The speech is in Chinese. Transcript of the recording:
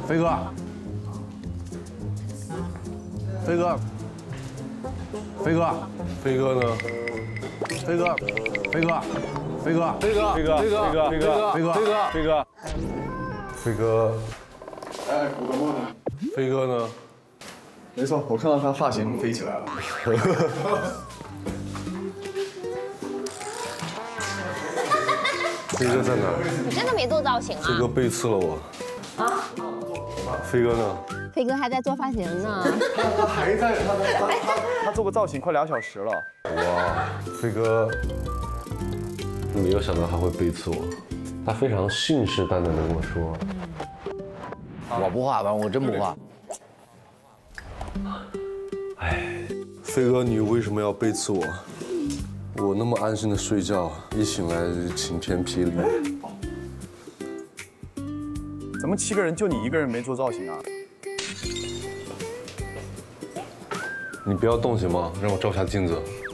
飞哥，飞哥，飞哥，飞哥呢？飞哥，飞哥，飞哥，飞哥，飞哥，飞哥，飞哥，飞哥，飞哥，飞哥，飞哥， 哎，我的梦呢？ 飞哥呢？ 没错，我看到他发型飞起来了。 飞哥在哪？ 你真的没做造型啊？ 飞哥背刺了我。啊？飞哥呢？ 飞哥还在做发型呢。 他还在，他做个造型快2小时了。 哇，飞哥，没有想到他会背刺我，他非常信誓旦旦的跟我说， 我不画，我真不画。 哎，飞哥，你为什么要背刺我？我那么安心的睡觉，一醒来晴天霹雳。 怎么7个人就你一个人没做造型啊？ 你不要动行吗？让我照下镜子。